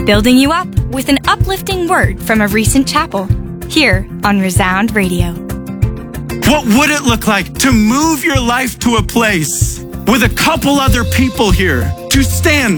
building you up with an uplifting word from a recent chapel, here on Resound Radio. What would it look like to move your life to a place with a couple other people here, to stand